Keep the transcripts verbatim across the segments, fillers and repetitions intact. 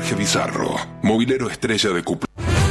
Jorge Bizarro, movilero estrella de Cupla.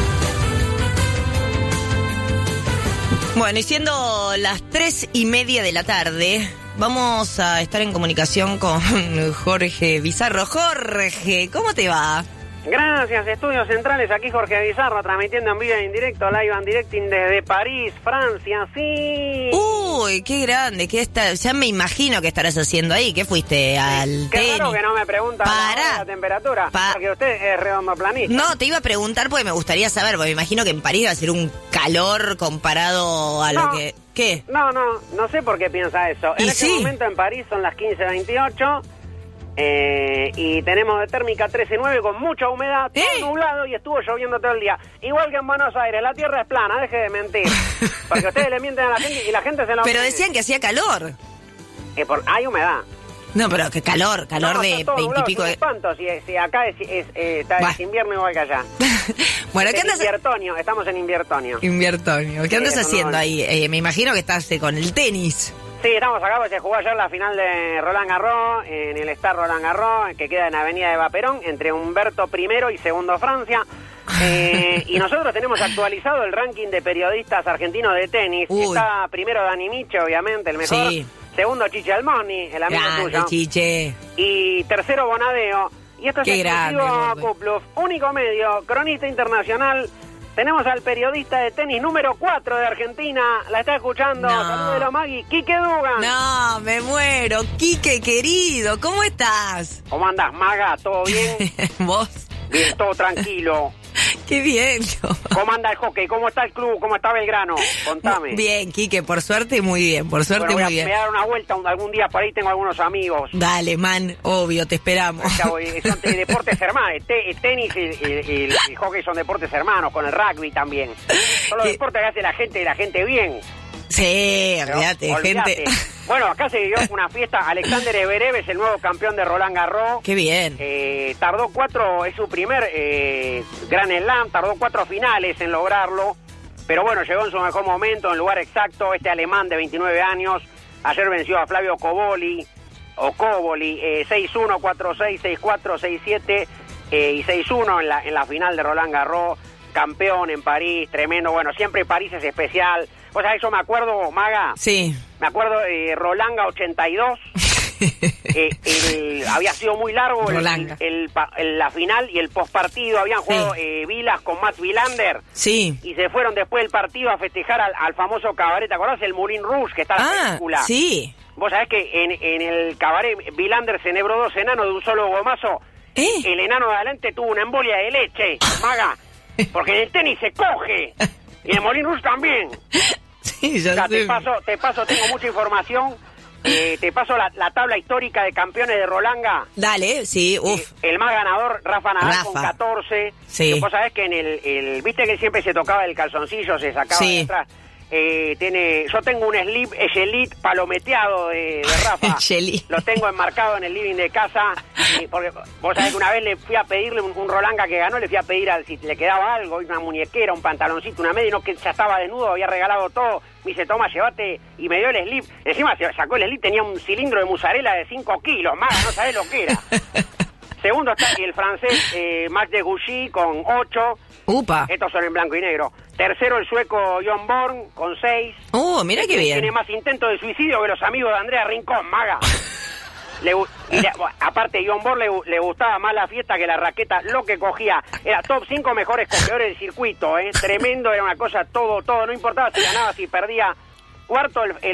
Bueno, y siendo las tres y media de la tarde, vamos a estar en comunicación con Jorge Bizarro. Jorge, ¿cómo te va? Gracias, Estudios Centrales, aquí Jorge Bizarro, transmitiendo en vivo y en directo, live and directing desde París, Francia, sí. Uy, qué grande, ¿qué está? Ya me imagino que estarás haciendo ahí, ¿qué fuiste al Qué tenis? raro que no me preguntan la, la temperatura, Pa porque usted es redondoplanista. No, te iba a preguntar porque me gustaría saber, porque me imagino que en París va a ser un calor comparado a no, lo que... ¿Qué? No, no, no sé por qué piensa eso. En ¿Y este sí? momento en París son las quince veintiocho... Eh, y tenemos de térmica trece nueve con mucha humedad, todo ¿Eh? nublado y estuvo lloviendo todo el día. Igual que en Buenos Aires, la tierra es plana, deje de mentir. Porque ustedes le mienten a la gente y la gente se lo... Pero decían que hacía calor. Eh, por, hay humedad. No, pero que calor, calor No, de veintipico de... espanto, si, si acá es, es, eh, está, es invierno igual que allá. Bueno, ¿qué en andas? Inviertonio, estamos en inviertonio. Inviertonio. ¿Qué Sí, andas eso haciendo no- ahí? Eh, me imagino que estás eh, con el tenis. Sí, estamos acá porque se jugó ayer la final de Roland Garros, en el Star Roland Garros, que queda en Avenida de Vaperón, entre Humberto primero y segundo Francia. Eh, y nosotros tenemos actualizado el ranking de periodistas argentinos de tenis. Uy. Está primero Dani Miche, obviamente, el mejor. Sí. Segundo Chiche Almoni, el amigo Grande, tuyo. Chiche. Y tercero Bonadeo. Y esto es Qué exclusivo grande, a gordo. Kuplov, único medio, cronista internacional. Tenemos al periodista de tenis número cuatro de Argentina. La está escuchando. No. Salúdelo, Magui. Quique Dugan. No, me muero. Quique, querido, ¿cómo estás? ¿Cómo andás, Maga? ¿Todo bien? ¿Vos? Bien, todo tranquilo. Qué bien. ¿Cómo anda el hockey? ¿Cómo está el club? ¿Cómo está Belgrano? Contame. Bien, Quique, por suerte muy bien, por suerte Bueno, voy a, muy bien. me voy a dar una vuelta un- algún día por ahí, tengo algunos amigos. Dale, man, obvio, te esperamos. Ya voy, son te- deportes hermanos, el, te- el tenis y, y- y el, el hockey son deportes hermanos, con el rugby también. Son los ¿Qué? deportes que hace la gente, la gente bien. Sí, Pero, olvídate, olvídate. gente. Bueno, acá se dio una fiesta. Alexander Zverev es el nuevo campeón de Roland Garros. Qué bien. Eh, tardó cuatro, es su primer eh, Grand Slam, tardó cuatro finales en lograrlo, pero bueno, llegó en su mejor momento, en el lugar exacto, este alemán de veintinueve años, ayer venció a Flavio Coboli, o Coboli, eh, seis uno, cuatro seis, seis cuatro, seis siete eh, y seis uno en la, en la final de Roland Garros, campeón en París, tremendo, bueno, siempre París es especial. O sea, eso me acuerdo, Maga, Sí. me acuerdo de eh, Rolanga ochenta y dos. Eh, el- había sido muy largo el, Rolanga. el- el pa- el- la final y el postpartido. Habían jugado Sí. eh, Vilas con Matt Wilander Sí. y se fueron después del partido a festejar al, al famoso cabaret. ¿Te acordás? El Moulin Rouge, que está en la Ah, película. sí. Vos sabés que en, en el cabaret Wilander se enhebró dos enanos de un solo gomazo. ¿Eh? El enano de adelante tuvo una embolia de leche, Maga, porque en el tenis se coge y en el Moulin Rouge también. Sí, ya Ya, sé. te paso, te paso, tengo mucha información. Eh, te paso la, la tabla histórica de campeones de Rolanga. Dale, sí, uf. Eh, el más ganador, Rafa Nadal, Rafa. con catorce. Sí. Que vos sabés que en el, el... Viste que siempre se tocaba el calzoncillo, se sacaba Sí. de atrás. Eh, tiene, yo tengo un slip Elite palometeado de, de Rafa. Elite. Lo tengo enmarcado en el living de casa. Y porque vos sabés que una vez le fui a pedirle un, un Rolanga que ganó, le fui a pedir al, si le quedaba algo, una muñequera, un pantaloncito, una media, y no, que ya estaba desnudo, había regalado todo. Me dice, toma, llévate, y me dio el slip. Encima se sacó el slip, tenía un cilindro de mozzarella de cinco kilos, más, no sabés lo que era. Segundo está el francés eh, Max de Gouchy con ocho. Upa. Estos son en blanco y negro. Tercero el sueco John Born con seis. Oh, mira qué bien. Tiene más intentos de suicidio que los amigos de Andrea Rincón, Maga. Le, gu- y le- aparte, John Born le, gu- le gustaba más la fiesta que la raqueta, lo que cogía. Era top cinco mejores cogedores del circuito, ¿eh? Tremendo, era una cosa, todo, todo. No importaba si ganaba, si perdía. Cuarto, el, el